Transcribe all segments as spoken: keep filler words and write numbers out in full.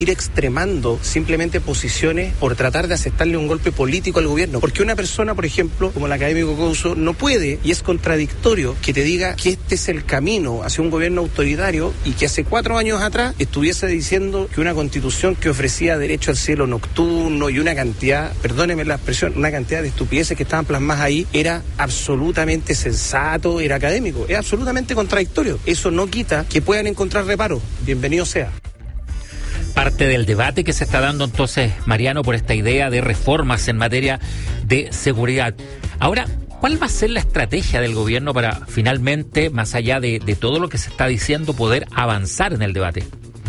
ir extremando simplemente posiciones por tratar de aceptarle un golpe político al gobierno. Porque una persona, por ejemplo, como el académico Couso, no puede, y es contradictorio, que te diga que este es el camino hacia un gobierno autoritario y que hace cuatro años atrás estuviese diciendo que una constitución que ofrecía derecho al cielo nocturno y una cantidad, perdóneme la expresión, una cantidad de estupideces que estaban plasmadas ahí, era absolutamente sensato, era académico. Es absolutamente contradictorio. Eso no quita que puedan encontrar reparos. Bienvenido sea. Parte del debate que se está dando entonces, Mariano, por esta idea de reformas en materia de seguridad. Ahora, ¿cuál va a ser la estrategia del gobierno para finalmente, más allá de, de todo lo que se está diciendo, poder avanzar en el debate?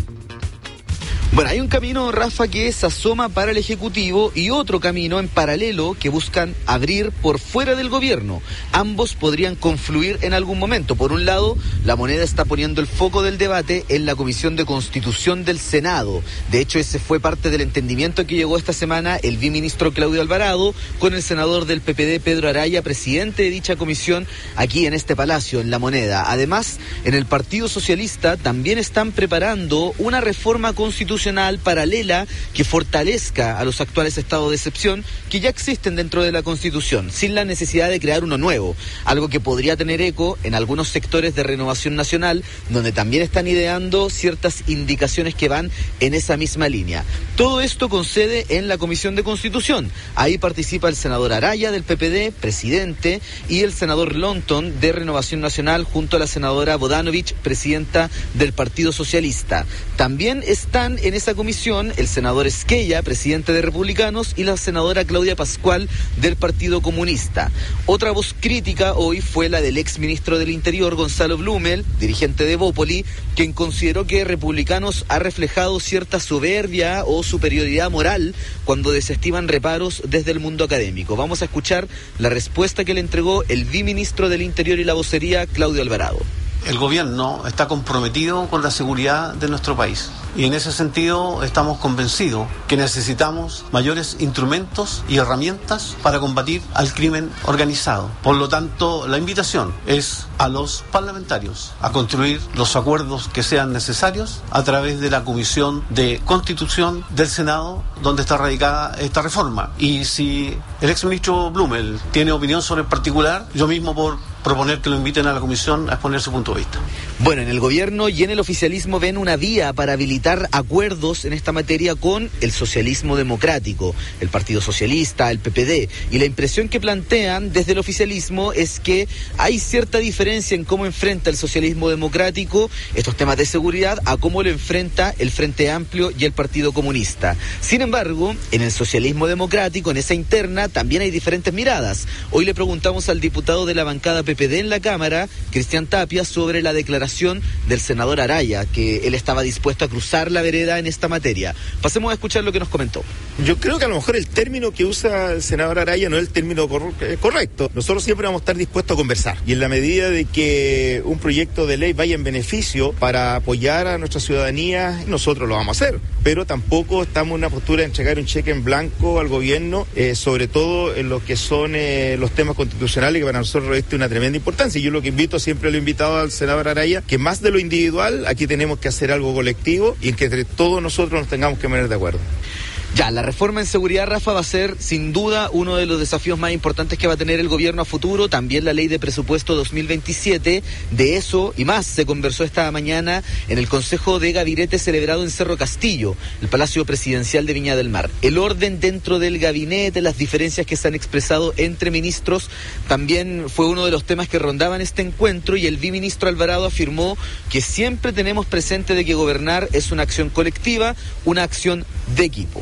Bueno, hay un camino, Rafa, que se asoma para el Ejecutivo y otro camino en paralelo que buscan abrir por fuera del gobierno. Ambos podrían confluir en algún momento. Por un lado, la Moneda está poniendo el foco del debate en la Comisión de Constitución del Senado. De hecho, ese fue parte del entendimiento que llegó esta semana el viceministro Claudio Alvarado con el senador del P P D, Pedro Araya, presidente de dicha comisión, aquí en este palacio, en La Moneda. Además, en el Partido Socialista también están preparando una reforma constitucional paralela que fortalezca a los actuales estados de excepción que ya existen dentro de la Constitución, sin la necesidad de crear uno nuevo, algo que podría tener eco en algunos sectores de Renovación Nacional, donde también están ideando ciertas indicaciones que van en esa misma línea. Todo esto con sede en la Comisión de Constitución. Ahí participa el senador Araya del P P D, presidente, y el senador Lonton de Renovación Nacional, junto a la senadora Bodanovich, presidenta del Partido Socialista. También están en esa comisión el senador Esquella, presidente de Republicanos, y la senadora Claudia Pascual del Partido Comunista. Otra voz crítica hoy fue la del ex ministro del Interior, Gonzalo Blumel, dirigente de Bópoli, quien consideró que Republicanos ha reflejado cierta soberbia o superioridad moral cuando desestiman reparos desde el mundo académico. Vamos a escuchar la respuesta que le entregó el viceministro del Interior y la vocería, Claudio Alvarado. El gobierno está comprometido con la seguridad de nuestro país y en ese sentido estamos convencidos que necesitamos mayores instrumentos y herramientas para combatir al crimen organizado. Por lo tanto, la invitación es a los parlamentarios a construir los acuerdos que sean necesarios a través de la Comisión de Constitución del Senado, donde está radicada esta reforma. Y si el exministro Blumel tiene opinión sobre el particular, yo mismo por proponer que lo inviten a la comisión a exponer su punto de vista. Bueno, en el gobierno y en el oficialismo ven una vía para habilitar acuerdos en esta materia con el socialismo democrático, el Partido Socialista, el P P D, y la impresión que plantean desde el oficialismo es que hay cierta diferencia en cómo enfrenta el socialismo democrático estos temas de seguridad a cómo lo enfrenta el Frente Amplio y el Partido Comunista. Sin embargo, en el socialismo democrático, en esa interna, también hay diferentes miradas. Hoy le preguntamos al diputado de la bancada P P D en la Cámara, Cristian Tapia, sobre la declaración del senador Araya, que él estaba dispuesto a cruzar la vereda en esta materia. Pasemos a escuchar lo que nos comentó. Yo creo que a lo mejor el término que usa el senador Araya no es el término cor- correcto. Nosotros siempre vamos a estar dispuestos a conversar. Y en la medida de que un proyecto de ley vaya en beneficio para apoyar a nuestra ciudadanía, nosotros lo vamos a hacer. Pero tampoco estamos en una postura de entregar un cheque en blanco al gobierno, eh, sobre todo en lo que son eh, los temas constitucionales, que para nosotros reviste una tremenda importancia. Y yo lo que invito, siempre lo he invitado al senador Araya, que más de lo individual, aquí tenemos que hacer algo colectivo y en que entre todos nosotros nos tengamos que poner de acuerdo. Ya, la reforma en seguridad, Rafa, va a ser sin duda uno de los desafíos más importantes que va a tener el gobierno a futuro. También la ley de presupuesto dos mil veintisiete. De eso y más se conversó esta mañana en el Consejo de Gabinete celebrado en Cerro Castillo, el Palacio Presidencial de Viña del Mar. El orden dentro del gabinete, las diferencias que se han expresado entre ministros, también fue uno de los temas que rondaban este encuentro, y el viceministro Alvarado afirmó que siempre tenemos presente de que gobernar es una acción colectiva, una acción de equipo.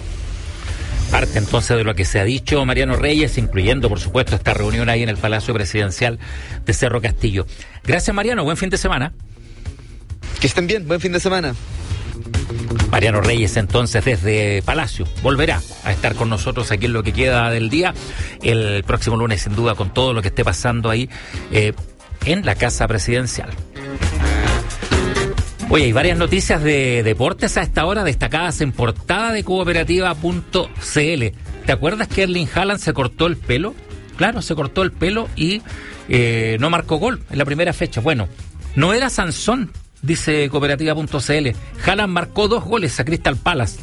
Parte entonces de lo que se ha dicho Mariano Reyes, incluyendo por supuesto esta reunión ahí en el Palacio Presidencial de Cerro Castillo. Gracias, Mariano, buen fin de semana. Que estén bien, buen fin de semana. Mariano Reyes entonces desde Palacio volverá a estar con nosotros aquí en lo que queda del día el próximo lunes, sin duda, con todo lo que esté pasando ahí eh, en la Casa Presidencial. Oye, hay varias noticias de deportes a esta hora destacadas en portada de cooperativa punto c l. ¿Te acuerdas que Erling Haaland se cortó el pelo? Claro, se cortó el pelo y eh, no marcó gol en la primera fecha. Bueno, no era Sansón, dice cooperativa punto c l. Haaland marcó dos goles a Crystal Palace.